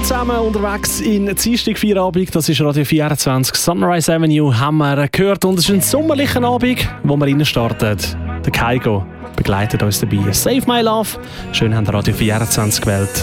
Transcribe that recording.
zusammen unterwegs in Dienstag Feierabend. Das ist Radio 24 Sunrise Avenue, haben wir gehört. Und es ist ein sommerlicher Abend, wo wir reinstarten. Der Kaigo begleitet uns dabei. Save My Love. Schön, haben Radio 24 gewählt.